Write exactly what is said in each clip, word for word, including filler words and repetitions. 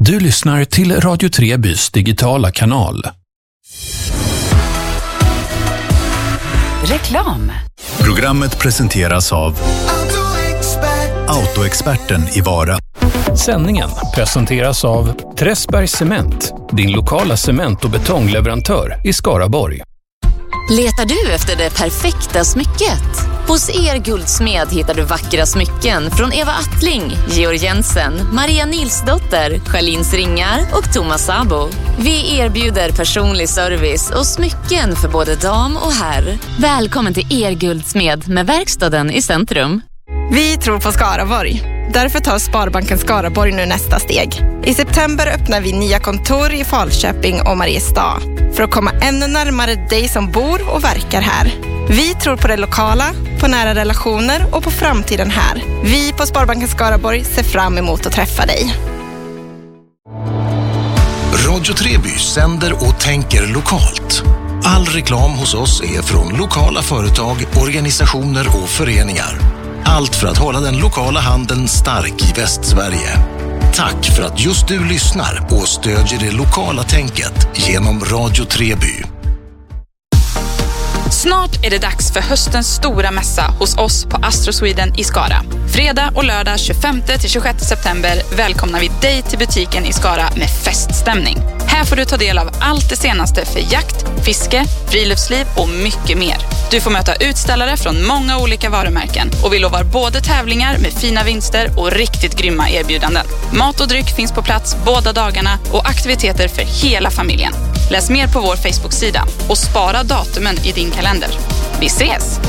Du lyssnar till Radio Trebys digitala kanal. Reklam. Programmet presenteras av Autoexperten i Vara. Sändningen presenteras av Träsbergs Cement, din lokala cement- och betongleverantör i Skaraborg. Letar du efter det perfekta smycket? Hos Er Guldsmed hittar du vackra smycken från Eva Attling, Georg Jensen, Maria Nilsdotter, Charlins Ringar och Thomas Sabo. Vi erbjuder personlig service och smycken för både dam och herr. Välkommen till Er Guldsmed med verkstaden i centrum. Vi tror på Skaraborg. Därför tar Sparbanken Skaraborg nu nästa steg. I september öppnar vi nya kontor i Falköping och Mariestad för att komma ännu närmare dig som bor och verkar här. Vi tror på det lokala, på nära relationer och på framtiden här. Vi på Sparbanken Skaraborg ser fram emot att träffa dig. Radio Treby sänder och tänker lokalt. All reklam hos oss är från lokala företag, organisationer och föreningar. Allt för att hålla den lokala handeln stark i Västsverige. Tack för att just du lyssnar och stödjer det lokala tänket genom Radio Treby. Snart är det dags för höstens stora mässa hos oss på Astro Sweden i Skara. Fredag och lördag tjugofemte till tjugosjätte september välkomnar vi dig till butiken i Skara med feststämning. Här får du ta del av allt det senaste för jakt, fiske, friluftsliv och mycket mer. Du får möta utställare från många olika varumärken och vi lovar både tävlingar med fina vinster och riktigt grymma erbjudanden. Mat och dryck finns på plats båda dagarna och aktiviteter för hela familjen. Läs mer på vår Facebook-sida och spara datumen i din kalender. Vi ses!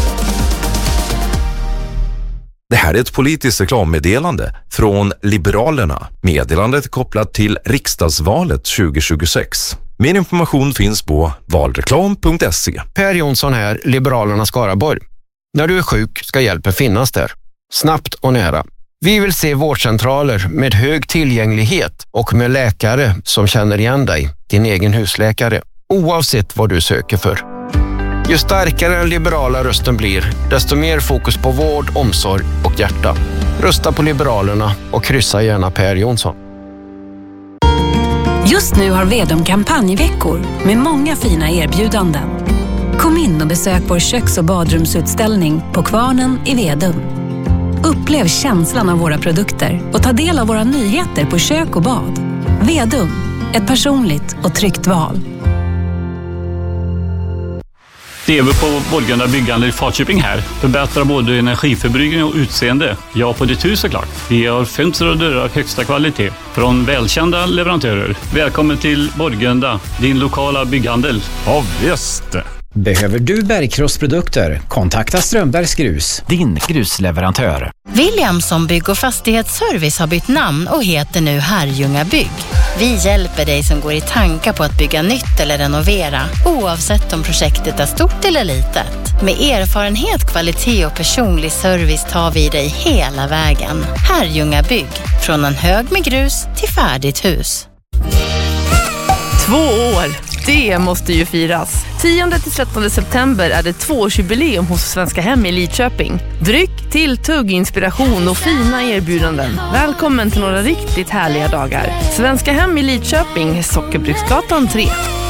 Det här är ett politiskt reklammeddelande från Liberalerna. Meddelandet är kopplat till riksdagsvalet tjugo tjugosex. Mer information finns på valreklam punkt se. Per Jonsson här, Liberalerna Skaraborg. När du är sjuk ska hjälpen finnas där. Snabbt och nära. Vi vill se vårdcentraler med hög tillgänglighet och med läkare som känner igen dig, din egen husläkare, oavsett vad du söker för. Ju starkare den liberala rösten blir, desto mer fokus på vård, omsorg och hjärta. Rösta på Liberalerna och kryssa gärna Per Jonsson. Just nu har Vedum kampanjveckor med många fina erbjudanden. Kom in och besök vår köks- och badrumsutställning på Kvarnen i Vedum. Upplev känslan av våra produkter och ta del av våra nyheter på kök och bad. Vedum, ett personligt och tryggt val. Det är vi på Borganda byggande i Falköping här. Förbättrar både energiförbrukning och utseende. Ja, på ditt hus såklart. Vi har fönster och dörrar av högsta kvalitet från välkända leverantörer. Välkommen till Borganda, din lokala bygghandel. Ja, visst. Behöver du bergkrossprodukter? Kontakta Strömbergs Grus, din grusleverantör. Williamson Bygg- och fastighetsservice har bytt namn och heter nu Herrljunga Bygg. Vi hjälper dig som går i tankar på att bygga nytt eller renovera, oavsett om projektet är stort eller litet. Med erfarenhet, kvalitet och personlig service tar vi dig hela vägen. Herrljunga Bygg, från en hög med grus till färdigt hus. Två år! Det måste ju firas. tionde till trettonde september är det tvåårsjubileum hos Svenska Hem i Lidköping. Dryck, tilltugg, inspiration och fina erbjudanden. Välkommen till några riktigt härliga dagar. Svenska Hem i Lidköping, Sockerbruksgatan tre.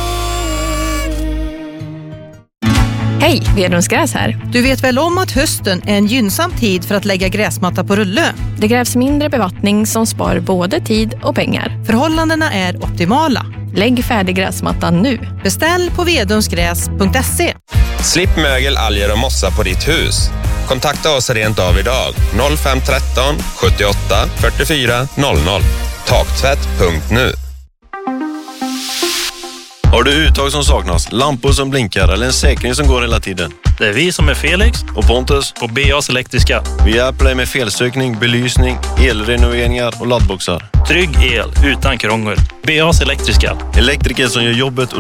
Hej, Vedums Gräs här. Du vet väl om att hösten är en gynnsam tid för att lägga gräsmatta på rulle? Det krävs mindre bevattning som spar både tid och pengar. Förhållandena är optimala. Lägg färdig gräsmattan nu. Beställ på vedumsgräs punkt se. Slipp mögel, alger och mossa på ditt hus. Kontakta oss rent av idag. noll fem ett tre sjuttioåtta fyrtiofyra noll noll. Taktvätt punkt nu. Har du uttag som saknas, lampor som blinkar eller en säkring som går hela tiden? Det är vi som är Felix och Pontus på B A's Elektriska. Vi hjälper dig med felsökning, belysning, elrenoveringar och laddboxar. Trygg el utan krångel. B A's Elektriska. Elektriker som gör jobbet och